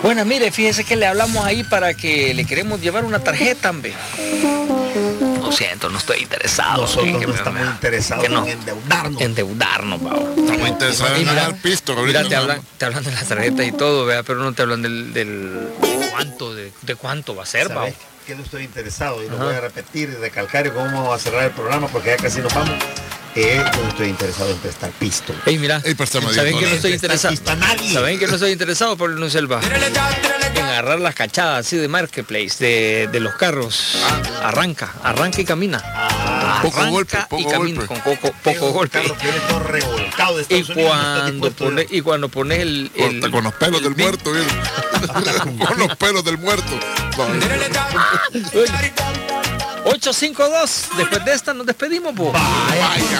Bueno, mire, fíjese que le hablamos ahí para que le queremos llevar una tarjeta, hombre. Lo siento, no estoy interesado. Nosotros no estamos interesados en endeudarnos. Endeudarnos, vamos. Estamos interesados en ganar pisto. Mira, te hablan de las tarjetas y todo, ¿verdad? Pero no te hablan de cuánto va a ser, vamos. Que no estoy interesado y lo voy a repetir y recalcar y cómo vamos a cerrar el programa porque ya casi nos vamos. Yo no estoy interesado en prestar pisto. Ey, mira, ¿saben que no estoy interesado? ¿Saben que no estoy interesado por el Selva? En agarrar las cachadas así de marketplace de los carros. Arranca y camina. Poco golpe, y camina con poco golpe. Y cuando pones el con los pelos del muerto, bien. Con los pelos del muerto. 852. Después de esta nos despedimos, po. Vaya.